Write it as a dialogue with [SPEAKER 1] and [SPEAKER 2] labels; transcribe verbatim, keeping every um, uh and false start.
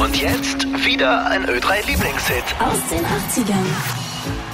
[SPEAKER 1] Und jetzt wieder ein Ö drei Lieblingshit
[SPEAKER 2] aus den achtzigern.